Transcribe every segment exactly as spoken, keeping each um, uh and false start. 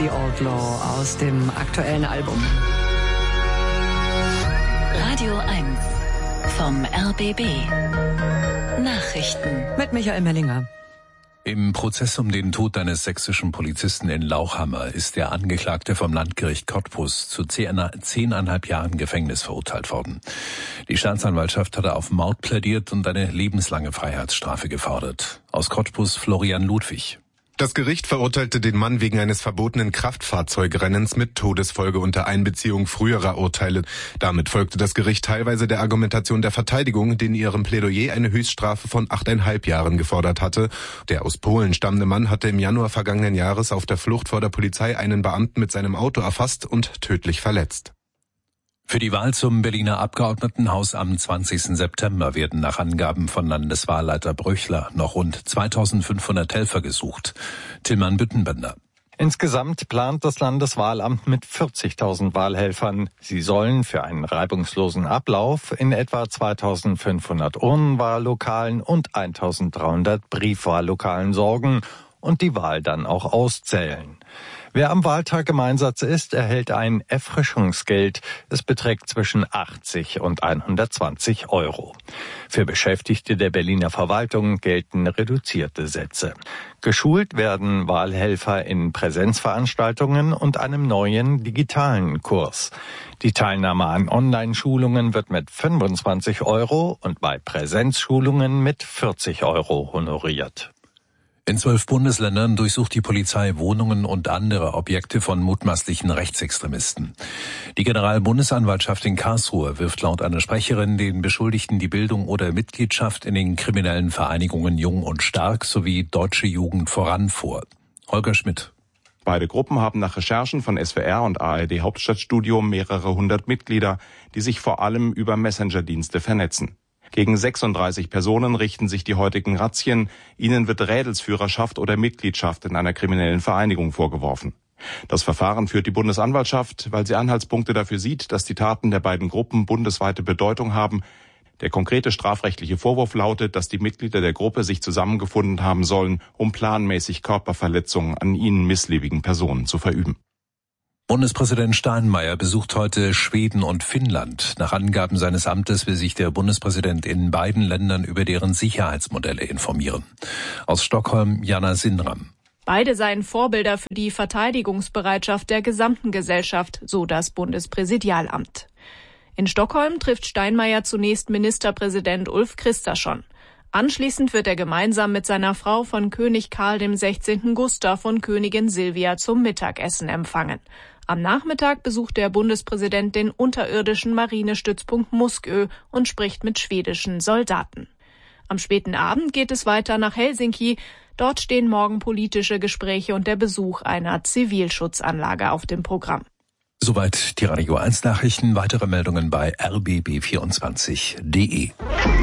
The Old Law aus dem aktuellen Album. Radio eins vom R B B. Nachrichten mit Michael Mellinger. Im Prozess um den Tod eines sächsischen Polizisten in Lauchhammer ist der Angeklagte vom Landgericht Cottbus zu zehneinhalb Jahren Gefängnis verurteilt worden. Die Staatsanwaltschaft hatte auf Mord plädiert und eine lebenslange Freiheitsstrafe gefordert. Aus Cottbus Florian Ludwig. Das Gericht verurteilte den Mann wegen eines verbotenen Kraftfahrzeugrennens mit Todesfolge unter Einbeziehung früherer Urteile. Damit folgte das Gericht teilweise der Argumentation der Verteidigung, die in ihrem Plädoyer eine Höchststrafe von achteinhalb Jahren gefordert hatte. Der aus Polen stammende Mann hatte im Januar vergangenen Jahres auf der Flucht vor der Polizei einen Beamten mit seinem Auto erfasst und tödlich verletzt. Für die Wahl zum Berliner Abgeordnetenhaus am zwanzigsten September werden nach Angaben von Landeswahlleiter Bröchler noch rund zweitausendfünfhundert Helfer gesucht. Tilman Büttenbender. Insgesamt plant das Landeswahlamt mit vierzigtausend Wahlhelfern. Sie sollen für einen reibungslosen Ablauf in etwa zweitausendfünfhundert Urnenwahllokalen und eintausenddreihundert Briefwahllokalen sorgen und die Wahl dann auch auszählen. Wer am Wahltag im Einsatz ist, erhält ein Erfrischungsgeld. Es beträgt zwischen achtzig und hundertzwanzig Euro. Für Beschäftigte der Berliner Verwaltung gelten reduzierte Sätze. Geschult werden Wahlhelfer in Präsenzveranstaltungen und einem neuen digitalen Kurs. Die Teilnahme an Online-Schulungen wird mit fünfundzwanzig Euro und bei Präsenzschulungen mit vierzig Euro honoriert. In zwölf Bundesländern durchsucht die Polizei Wohnungen und andere Objekte von mutmaßlichen Rechtsextremisten. Die Generalbundesanwaltschaft in Karlsruhe wirft laut einer Sprecherin den Beschuldigten die Bildung oder Mitgliedschaft in den kriminellen Vereinigungen Jung und Stark sowie Deutsche Jugend voran vor. Holger Schmidt. Beide Gruppen haben nach Recherchen von S W R und A R D Hauptstadtstudio mehrere hundert Mitglieder, die sich vor allem über Messenger-Dienste vernetzen. Gegen sechsunddreißig Personen richten sich die heutigen Razzien. Ihnen wird Rädelsführerschaft oder Mitgliedschaft in einer kriminellen Vereinigung vorgeworfen. Das Verfahren führt die Bundesanwaltschaft, weil sie Anhaltspunkte dafür sieht, dass die Taten der beiden Gruppen bundesweite Bedeutung haben. Der konkrete strafrechtliche Vorwurf lautet, dass die Mitglieder der Gruppe sich zusammengefunden haben sollen, um planmäßig Körperverletzungen an ihnen missliebigen Personen zu verüben. Bundespräsident Steinmeier besucht heute Schweden und Finnland. Nach Angaben seines Amtes will sich der Bundespräsident in beiden Ländern über deren Sicherheitsmodelle informieren. Aus Stockholm Jana Sinram. Beide seien Vorbilder für die Verteidigungsbereitschaft der gesamten Gesellschaft, so das Bundespräsidialamt. In Stockholm trifft Steinmeier zunächst Ministerpräsident Ulf Kristersson. Anschließend wird er gemeinsam mit seiner Frau von König Karl der Sechzehnten Gustav und Königin Silvia zum Mittagessen empfangen. Am Nachmittag besucht der Bundespräsident den unterirdischen Marinestützpunkt Muskö und spricht mit schwedischen Soldaten. Am späten Abend geht es weiter nach Helsinki. Dort stehen morgen politische Gespräche und der Besuch einer Zivilschutzanlage auf dem Programm. Soweit die Radio eins Nachrichten. Weitere Meldungen bei r b b vierundzwanzig punkt d e.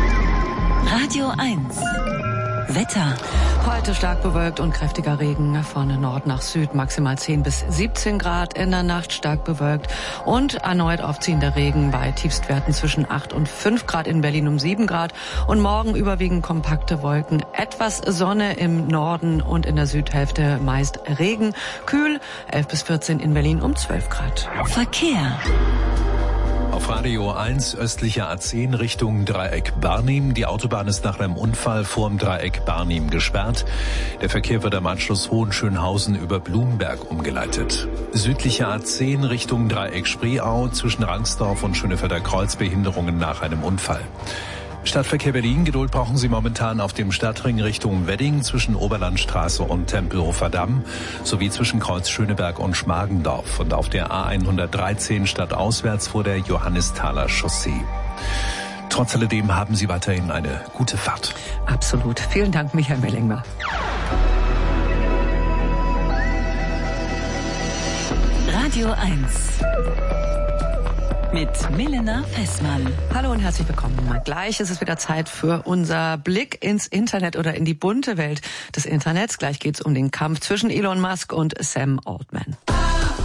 Radio eins. Wetter. Heute stark bewölkt und kräftiger Regen von Nord nach Süd, maximal zehn bis siebzehn Grad, in der Nacht stark bewölkt und erneut aufziehender Regen bei Tiefstwerten zwischen acht und fünf Grad, in Berlin um sieben Grad und morgen überwiegend kompakte Wolken, etwas Sonne im Norden und in der Südhälfte meist Regen, kühl, elf bis vierzehn in Berlin um zwölf Grad. Verkehr. Auf Radio eins östlicher A zehn Richtung Dreieck Barnim. Die Autobahn ist nach einem Unfall vorm Dreieck Barnim gesperrt. Der Verkehr wird am Anschluss Hohenschönhausen über Blumberg umgeleitet. Südlicher A zehn Richtung Dreieck Spreeau zwischen Rangsdorf und Schönefelder Kreuz Behinderungen nach einem Unfall. Stadtverkehr Berlin, Geduld brauchen Sie momentan auf dem Stadtring Richtung Wedding zwischen Oberlandstraße und Tempelhofer Damm sowie zwischen Kreuz Schöneberg und Schmargendorf und auf der A hundertdreizehn stadtauswärts vor der Johannisthaler Chaussee. Trotz alledem haben Sie weiterhin eine gute Fahrt. Absolut. Vielen Dank, Michael Mellinger. Radio eins. Mit Milena Fessmann. Hallo und herzlich willkommen. Gleich ist es wieder Zeit für unser Blick ins Internet oder in die bunte Welt des Internets. Gleich geht es um den Kampf zwischen Elon Musk und Sam Altman.